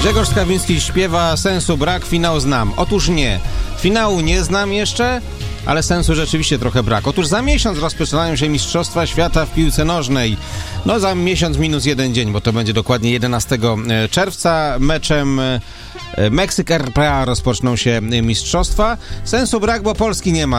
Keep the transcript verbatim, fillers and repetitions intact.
Grzegorz Skawiński śpiewa sensu brak, finał znam. Otóż nie. Finału nie znam jeszcze, ale sensu rzeczywiście trochę brak. Otóż za miesiąc rozpoczynają się Mistrzostwa Świata w piłce nożnej. No za miesiąc minus jeden dzień, bo to będzie dokładnie jedenastego czerwca. Meczem Meksyk R P A rozpoczną się mistrzostwa. Sensu brak, bo Polski nie ma.